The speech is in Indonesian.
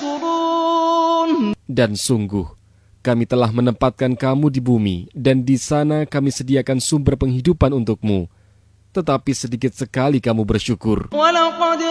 تشكرون. Dan sungguh, kami telah menempatkan kamu di bumi, dan di sana kami sediakan sumber penghidupan untukmu. Tetapi sedikit sekali kamu bersyukur. وَلَقَدْ